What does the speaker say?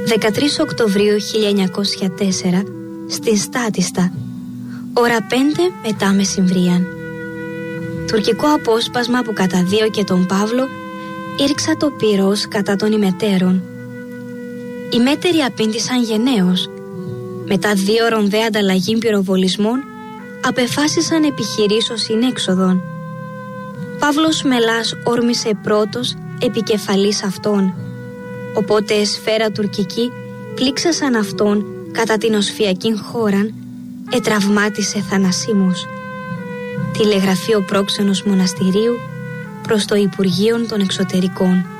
13 Οκτωβρίου 1904, στην Στάτιστα, ώρα 5 μετά μεσημβρίαν. Τουρκικό απόσπασμα που καταδίωκε τον Παύλο ήρξα το πυρός κατά των ημετέρων. Οι μέτεροι απήντησαν γενναίως. Μετά 2 ώρων δε ανταλλαγή πυροβολισμών, απεφάσισαν επιχειρήσω συνέξοδον. Παύλος Μελάς όρμησε πρώτος επικεφαλής αυτών, οπότε σφαίρα τουρκική πλήξασαν αυτόν κατά την οσφιακήν χώραν, ετραυμάτισε θανασίμως. Τηλεγραφεί ο πρόξενος μοναστηρίου προς το Υπουργείο των Εξωτερικών.